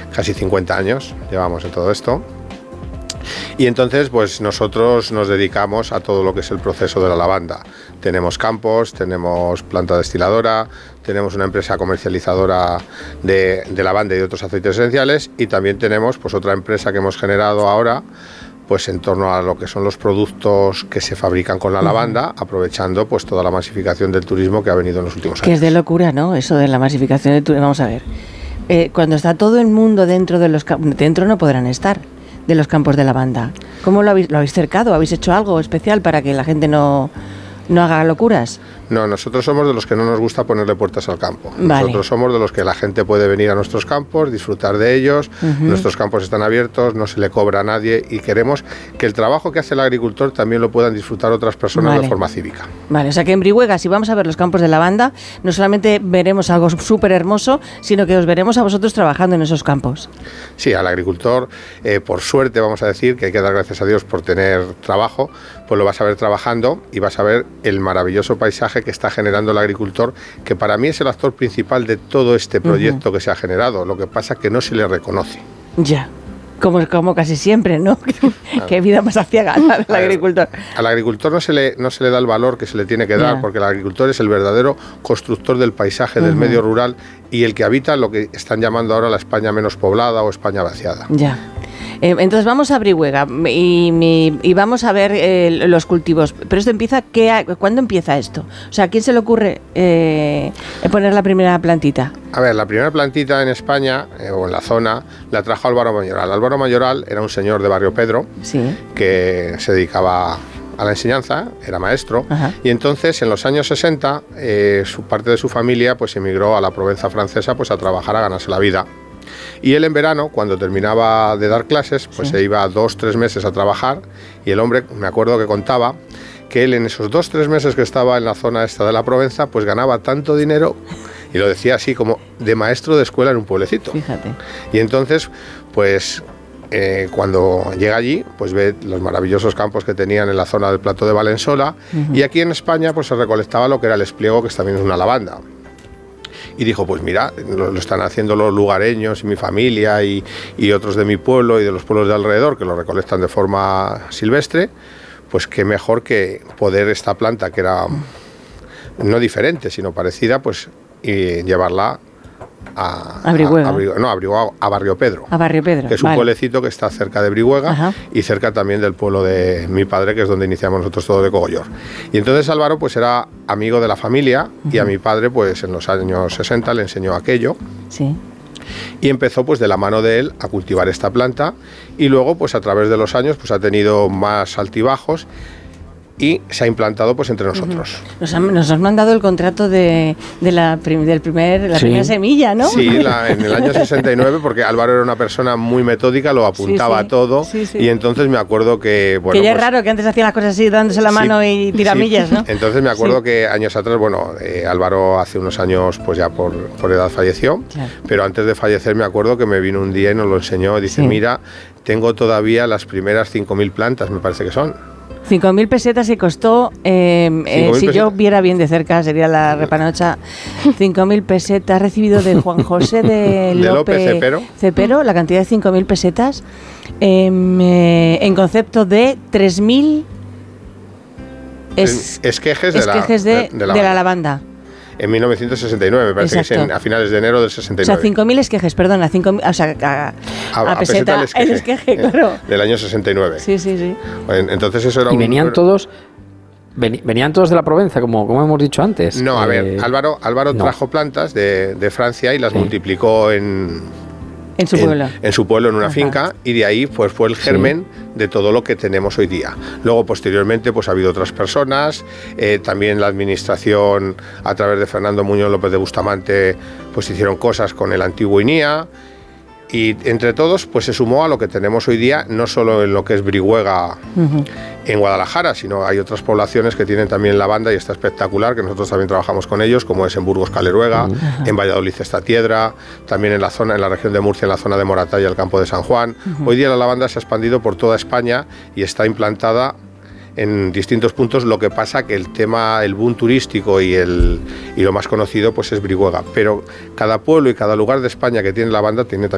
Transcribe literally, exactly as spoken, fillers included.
casi cincuenta años llevamos en todo esto. Y entonces pues nosotros nos dedicamos a todo lo que es el proceso de la lavanda. Tenemos campos, tenemos planta destiladora, tenemos una empresa comercializadora de, de lavanda y de otros aceites esenciales, y también tenemos pues otra empresa que hemos generado ahora pues en torno a lo que son los productos que se fabrican con la lavanda, aprovechando pues toda la masificación del turismo que ha venido en los últimos años. Que es de locura, ¿no? Eso de la masificación del turismo. Vamos a ver. Eh, cuando está todo el mundo dentro de los campos, dentro no podrán estar, de los campos de lavanda. ¿Cómo lo habéis, lo habéis cercado? ¿Habéis hecho algo especial para que la gente no, no haga locuras? No, nosotros somos de los que no nos gusta ponerle puertas al campo. Vale. Nosotros somos de los que la gente puede venir a nuestros campos, disfrutar de ellos, uh-huh. Nuestros campos están abiertos, no se le cobra a nadie, y queremos que el trabajo que hace el agricultor también lo puedan disfrutar otras personas, vale, de forma cívica. Vale, o sea que en Brihuega, si vamos a ver los campos de lavanda, no solamente veremos algo súper hermoso, sino que os veremos a vosotros trabajando en esos campos. Sí, al agricultor, eh, por suerte, vamos a decir, que hay que dar gracias a Dios por tener trabajo, pues lo vas a ver trabajando y vas a ver el maravilloso paisaje que está generando el agricultor, que para mí es el actor principal de todo este proyecto, uh-huh, que se ha generado. Lo que pasa es que no se le reconoce. Ya, como, como casi siempre, ¿no? Claro. Qué vida más aciaga la del agricultor. Al agricultor no se le no se le da el valor que se le tiene que dar, yeah, porque el agricultor es el verdadero constructor del paisaje, uh-huh, del medio rural, y el que habita lo que están llamando ahora la España menos poblada o España vaciada. Ya. Eh, entonces vamos a Brihuega y, y, y vamos a ver eh, los cultivos. Pero esto empieza, ¿qué, ¿cuándo empieza esto? O sea, ¿a quién se le ocurre eh, poner la primera plantita? A ver, la primera plantita en España, eh, o en la zona, la trajo Álvaro Mayoral. Álvaro Mayoral era un señor de Barrio Pedro, sí, que se dedicaba a la enseñanza, era maestro. Ajá. Y entonces en los años sesenta eh, su parte de su familia pues emigró a la Provenza francesa pues a trabajar, a ganarse la vida. Y él en verano, cuando terminaba de dar clases, pues sí, se iba dos, tres meses a trabajar, y el hombre, me acuerdo que contaba que él en esos dos, tres meses que estaba en la zona esta de la Provenza, pues ganaba tanto dinero, y lo decía así como de maestro de escuela en un pueblecito. Fíjate. Y entonces, pues eh, cuando llega allí, pues ve los maravillosos campos que tenían en la zona del Plató de Valensola, uh-huh, y aquí en España pues se recolectaba lo que era el espliego, que también es una lavanda. Y dijo, pues mira, lo, lo están haciendo los lugareños y mi familia y, y otros de mi pueblo y de los pueblos de alrededor, que lo recolectan de forma silvestre, pues qué mejor que poder esta planta, que era no diferente, sino parecida, pues y llevarla a, a Brihuega. A, a, no, a Brihuega, a Barrio Pedro. A Barrio Pedro, que es vale, un pueblecito que está cerca de Brihuega. Ajá. Y cerca también del pueblo de mi padre, que es donde iniciamos nosotros todo, de Cogollor. Y entonces Álvaro pues era amigo de la familia, uh-huh, y a mi padre pues en los años sesenta le enseñó aquello. Sí. Y empezó pues de la mano de él a cultivar esta planta, y luego pues a través de los años pues ha tenido más altibajos y se ha implantado pues entre nosotros. Uh-huh. Nos, han, nos has mandado el contrato de, de la, prim, del primer, la sí, primera semilla, ¿no? Sí, la, en el año sesenta y nueve, porque Álvaro era una persona muy metódica, lo apuntaba sí, sí, todo, sí, sí, y entonces me acuerdo que... Bueno, que ya pues, es raro que antes hacían las cosas así, dándose la mano, sí, y tiramillas, sí, ¿no? Entonces me acuerdo sí, que años atrás, bueno, eh, Álvaro hace unos años pues ya por, por edad falleció, claro, pero antes de fallecer me acuerdo que me vino un día y nos lo enseñó, dice, sí, mira, tengo todavía las primeras cinco mil plantas, me parece que son. cinco mil pesetas que costó, eh, eh, si pesetas. Yo viera bien de cerca, sería la repanocha. cinco mil pesetas, recibido de Juan José de Lope, de Lope Cepero. Cepero, la cantidad de cinco mil pesetas, eh, eh, en concepto de tres mil es, esquejes, esquejes de, de, la, de, de, la, de la lavanda. En mil novecientos sesenta y nueve, me parece. Exacto. Que es en, a finales de enero del sesenta y nueve. O sea, cinco mil esquejes, perdona, cinco mil, o sea, a, a, a peseta, peseta el, esqueje, el esqueje, claro. Del año sesenta y nueve. Sí, sí, sí. Entonces eso era y un... venían todos... Venían todos de la Provenza, como, como hemos dicho antes. No, a ver, eh, Álvaro, Álvaro no. trajo plantas de, de Francia y las sí, multiplicó en... En su pueblo. En, en su pueblo, en una Ajá. finca, y de ahí pues fue el germen sí, de todo lo que tenemos hoy día. Luego, posteriormente, pues ha habido otras personas, eh, también la administración, a través de Fernando Muñoz López de Bustamante, pues hicieron cosas con el antiguo I N I A, y entre todos pues se sumó a lo que tenemos hoy día, no solo en lo que es Brihuega, uh-huh, en Guadalajara, sino hay otras poblaciones que tienen también lavanda y está espectacular, que nosotros también trabajamos con ellos, como es en Burgos Caleruega, uh-huh, en Valladolid Estatiedra, también en la zona, en la región de Murcia, en la zona de Moratalla, el campo de San Juan. Uh-huh. Hoy día la lavanda se ha expandido por toda España y está implantada en distintos puntos. Lo que pasa que el tema, el boom turístico y el y lo más conocido pues es Brihuega, pero cada pueblo y cada lugar de España que tiene lavanda tiene también